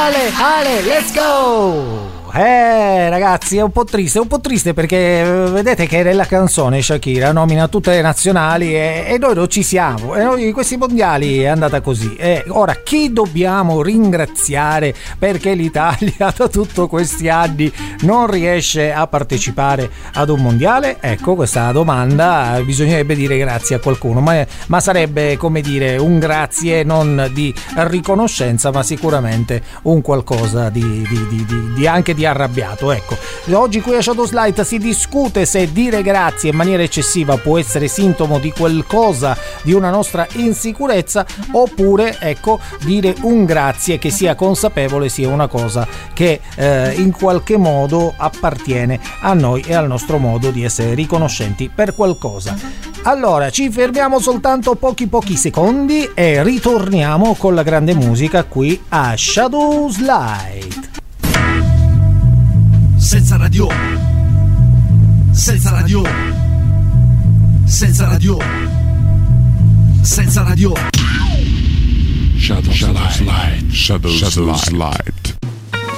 Ale, let's go! Ragazzi, è un po' triste perché vedete che nella canzone Shakira nomina tutte le nazionali e noi non ci siamo, e noi in questi mondiali è andata così. Ora chi dobbiamo ringraziare perché l'Italia da tutti questi anni non riesce a partecipare ad un mondiale? Ecco, questa domanda bisognerebbe dire grazie a qualcuno, ma sarebbe, come dire, un grazie non di riconoscenza, ma sicuramente un qualcosa di anche di arrabbiato. Ecco, oggi qui a Shadows Light si discute se dire grazie in maniera eccessiva può essere sintomo di qualcosa, di una nostra insicurezza, oppure ecco, dire un grazie che sia consapevole sia una cosa che in qualche modo appartiene a noi e al nostro modo di essere riconoscenti per qualcosa. Allora ci fermiamo soltanto pochi secondi e ritorniamo con la grande musica qui a Shadows Light. Senza radio, senza radio, senza radio, senza radio. Shadows Light.